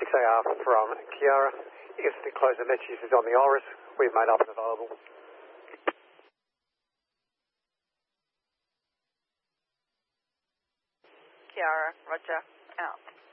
SAR from Kiara. If the closure Metis is on the Iris, we've made up and available. Kiara, roger, out.